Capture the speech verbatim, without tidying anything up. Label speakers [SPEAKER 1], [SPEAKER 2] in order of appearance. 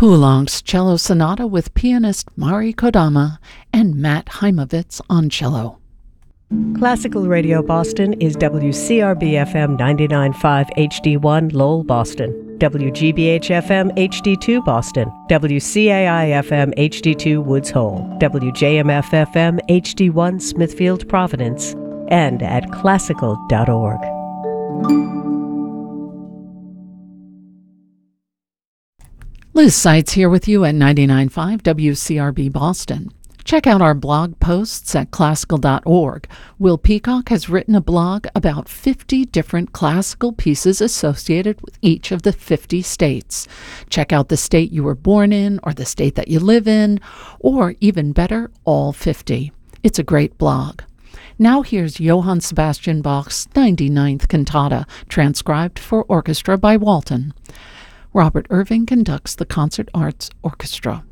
[SPEAKER 1] Poulenc's Cello Sonata with pianist Mari Kodama and Matt Heimovitz on cello.
[SPEAKER 2] Classical Radio Boston is W C R B F M ninety-nine point five H D one Lowell, Boston, W G B H F M H D two Boston, W C A I F M H D two Woods Hole, W J M F F M H D one Smithfield, Providence, and at classical dot org.
[SPEAKER 1] Liz Seitz here with you at ninety-nine point five W C R B Boston. Check out our blog posts at classical dot org. Will Peacock has written a blog about fifty different classical pieces associated with each of the fifty states. Check out the state you were born in, or the state that you live in, or even better, all fifty. It's a great blog. Now here's Johann Sebastian Bach's ninety-ninth Cantata, transcribed for orchestra by Walton. Robert Irving conducts the Concert Arts Orchestra.